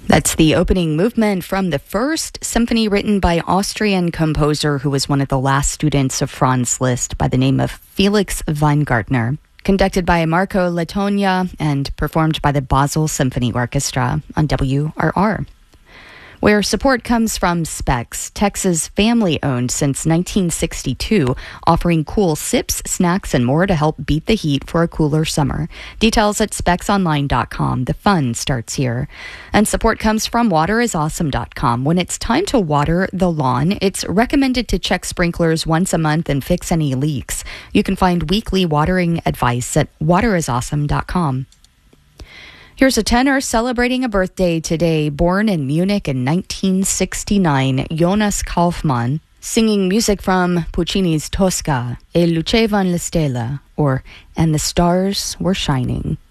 That's the opening movement from the first symphony written by Austrian composer who was one of the last students of Franz Liszt by the name of Felix Weingartner. Conducted by Marco Letogna and performed by the Basel Symphony Orchestra on WRR. Where support comes from Specs, Texas family-owned since 1962, offering cool sips, snacks, and more to help beat the heat for a cooler summer. Details at specsonline.com. The fun starts here. And support comes from waterisawesome.com. When it's time to water the lawn, it's recommended to check sprinklers once a month and fix any leaks. You can find weekly watering advice at waterisawesome.com. Here's a tenor celebrating a birthday today. Born in Munich in 1969, Jonas Kaufmann, singing music from Puccini's Tosca, E lucevano le stelle, or And the Stars Were Shining.